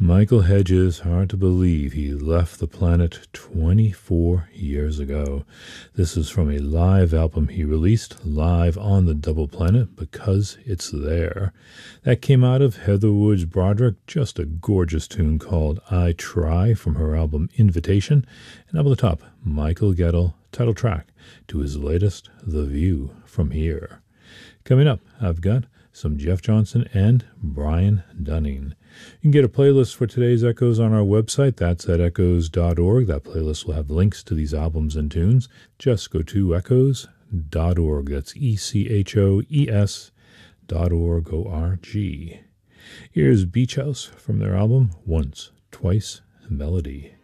Michael Hedges, hard to believe he left the planet 24 years ago. This is from a live album he released live on the Double Planet, Because It's There. That came out of Heather Woods Broderick, just a gorgeous tune called I Try from her album Invitation. And up at the top, Michael Gettle, title track to his latest, The View from Here. Coming up, I've got some Jeff Johnson and Brian Dunning. You can get a playlist for today's Echoes on our website. That's at echoes.org. That playlist will have links to these albums and tunes. Just go to echoes.org. That's ECHOES.org, O-R-G. Here's Beach House from their album Once, Twice, Melody.